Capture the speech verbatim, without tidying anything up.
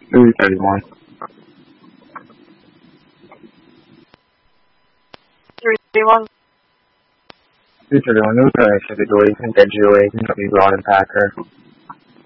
three thirty-one. three thirty-one. three thirty-one, no sorry, I said the door, you can get you away, you can be Rod and Packer.